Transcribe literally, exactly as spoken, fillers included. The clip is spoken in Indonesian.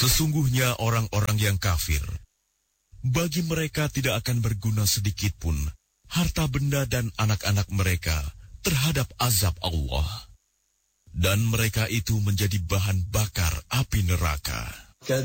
Sesungguhnya orang-orang yang kafir, bagi mereka tidak akan berguna sedikit pun harta benda dan anak-anak mereka terhadap azab Allah. Dan mereka itu menjadi bahan bakar api neraka.